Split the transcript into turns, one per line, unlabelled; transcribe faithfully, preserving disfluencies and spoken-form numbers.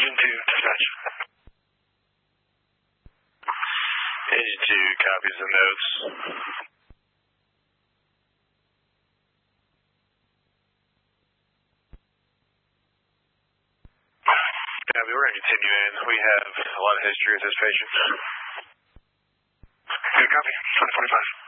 Engine two, dispatch.
Engine two copies the notes. Copy, we're going to continue in. We have a lot of history with this patient.
Good copy, one forty-five.